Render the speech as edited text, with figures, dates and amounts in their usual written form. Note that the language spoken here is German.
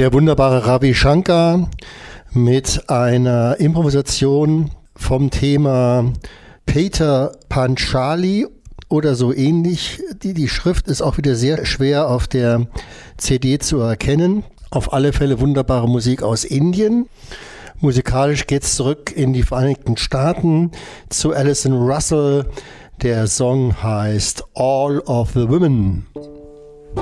Der wunderbare Ravi Shankar mit einer Improvisation vom Thema Peter Panchali oder so ähnlich. Die Schrift ist auch wieder sehr schwer auf der CD zu erkennen. Auf alle Fälle wunderbare Musik aus Indien. Musikalisch geht es zurück in die Vereinigten Staaten zu Alison Russell. Der Song heißt All of the Women.